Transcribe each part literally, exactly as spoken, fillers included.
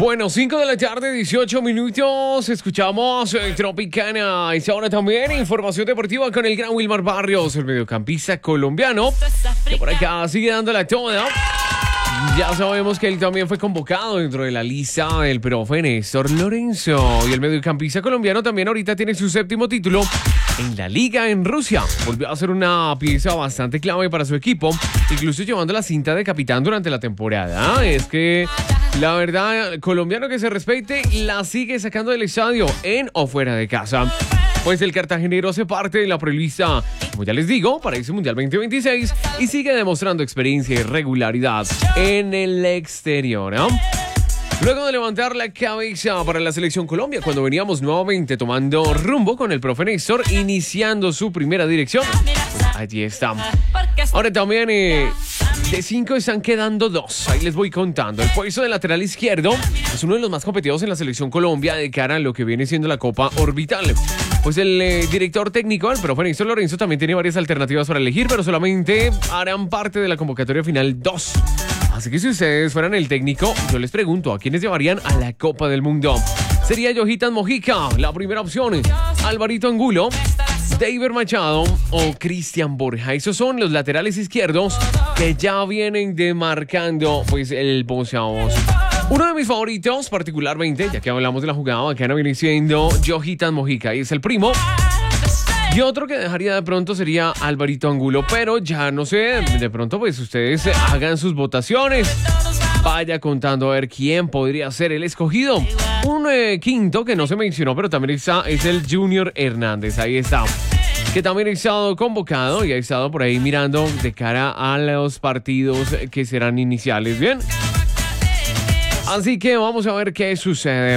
Bueno, cinco de la tarde, dieciocho minutos. Escuchamos eh, Tropicana. Y ahora también información deportiva con el gran Wilmar Barrios, el mediocampista colombiano, que por acá sigue dándole toda. Ya sabemos que él también fue convocado dentro de la lista del profe Néstor Lorenzo. Y el mediocampista colombiano también ahorita tiene su séptimo título en la liga en Rusia. Volvió a ser una pieza bastante clave para su equipo, incluso llevando la cinta de capitán durante la temporada. Es que la verdad, colombiano que se respete, la sigue sacando del estadio en o fuera de casa. Pues el cartagenero hace parte de la prelista, como ya les digo, para ese Mundial veinte veintiséis y sigue demostrando experiencia y regularidad en el exterior, ¿no? Luego de levantar la cabeza para la selección Colombia, cuando veníamos nuevamente tomando rumbo con el profe Néstor, iniciando su primera dirección, pues allí está. Ahora también eh, de cinco están quedando dos. Ahí les voy contando. El puesto de lateral izquierdo es uno de los más competidos en la selección Colombia de cara a lo que viene siendo la Copa Orbital. Pues el eh, director técnico, el profe Néstor Lorenzo, también tiene varias alternativas para elegir, pero solamente harán parte de la convocatoria final dos. Así que si ustedes fueran el técnico, yo les pregunto, ¿a quiénes llevarían a la Copa del Mundo? Sería Yohitan Mojica, la primera opción, Alvarito Angulo, David Machado o Cristian Borja. Esos son los laterales izquierdos que ya vienen demarcando pues el boceados. Uno de mis favoritos, particularmente, ya que hablamos de la jugada bacana, viene siendo Yohitan Mojica, y es el primo. Y otro que dejaría de pronto sería Alvarito Angulo, pero ya no sé, de pronto pues ustedes hagan sus votaciones. Vaya contando a ver quién podría ser el escogido. Un eh, quinto que no se mencionó, pero también está, es el Junior Hernández, ahí está. Que también ha estado convocado y ha estado por ahí mirando de cara a los partidos que serán iniciales, ¿bien? Así que vamos a ver qué sucede.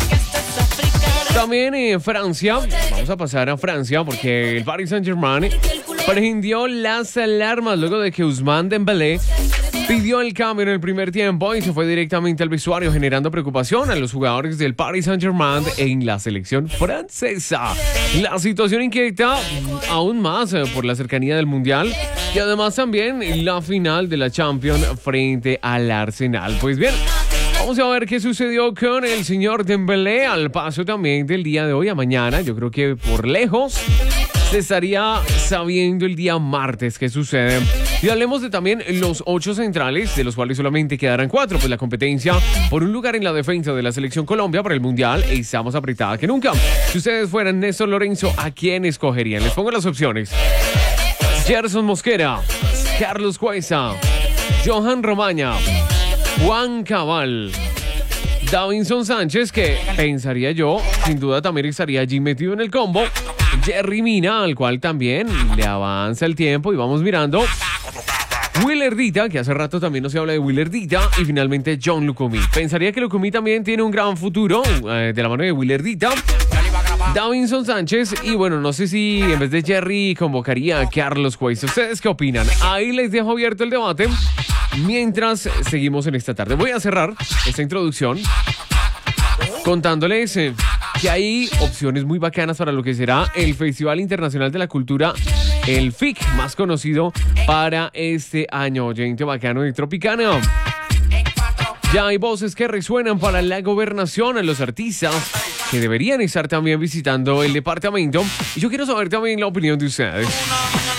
También en Francia, vamos a pasar a Francia porque el Paris Saint-Germain prendió las alarmas luego de que Ousmane Dembélé pidió el cambio en el primer tiempo y se fue directamente al vestuario, generando preocupación a los jugadores del Paris Saint-Germain en la selección francesa. La situación inquieta aún más por la cercanía del Mundial y además también la final de la Champions frente al Arsenal. Pues bien, vamos a ver qué sucedió con el señor Dembélé al paso también del día de hoy a mañana. Yo creo que por lejos se estaría sabiendo el día martes qué sucede. Y hablemos de también los ocho centrales, de los cuales solamente quedarán cuatro, pues la competencia por un lugar en la defensa de la selección Colombia para el Mundial está más apretada que nunca. Si ustedes fueran Néstor Lorenzo, ¿a quién escogerían? Les pongo las opciones: Gerson Mosquera, Carlos Cuesa, Johan Romaña, Juan Cabal, Davinson Sánchez, que pensaría yo, sin duda también estaría allí metido en el combo, Jerry Mina, al cual también le avanza el tiempo y vamos mirando, Willardita, que hace rato también no se habla de Willardita, y finalmente John Lucumí. Pensaría que Lucumí también tiene un gran futuro eh, de la mano de Willardita, Davinson Sánchez, y bueno, no sé si en vez de Jerry convocaría a Carlos Cuesta. ¿Ustedes qué opinan? Ahí les dejo abierto el debate mientras seguimos en esta tarde. Voy a cerrar esta introducción contándoles eh, que hay opciones muy bacanas para lo que será el Festival Internacional de la Cultura, el F I C, más conocido para este año. Oyente bacano de Tropicana. Ya hay voces que resuenan para la gobernación, a los artistas que deberían estar también visitando el departamento. Y yo quiero saber también la opinión de ustedes.